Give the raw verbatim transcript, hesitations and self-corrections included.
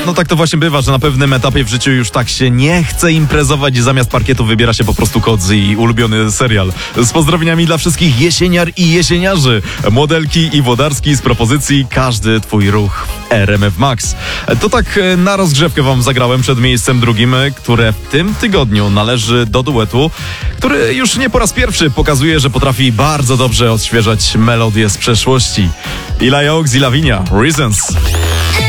No tak to właśnie bywa, że na pewnym etapie w życiu już tak się nie chce imprezować i zamiast parkietu wybiera się po prostu kodzy i ulubiony serial. Z pozdrowieniami dla wszystkich jesieniar i jesieniarzy, modelki i wodarski z propozycji Każdy twój ruch w R M F Max. To tak na rozgrzewkę wam zagrałem przed miejscem drugim, które w tym tygodniu należy do duetu, który już nie po raz pierwszy pokazuje, że potrafi bardzo dobrze odświeżać melodie z przeszłości. Ila Oaks i Lavinia, Reasons.